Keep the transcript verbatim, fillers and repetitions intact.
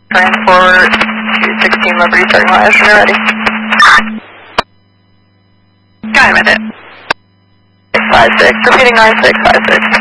Transport two sixteen Liberty starting line as you're ready. Got him at it. six five six, repeating nine six five six.